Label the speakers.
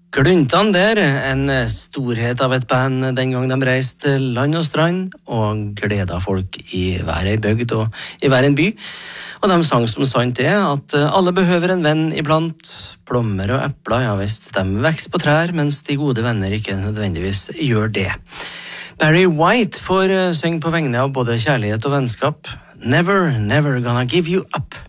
Speaker 1: Gluntan der, en storhet av et band den gang de reiste land og strand og gleda folk i hver ei bygd og i hver en by. Og de sang som sant at alle behøver en venn iblant. Plommer og epler, ja visst, de vekser på trær, mens de gode venner ikke nødvendigvis gjør det. Barry White får synge på vegne av både kjærlighet og vennskap. Never, never gonna give you up.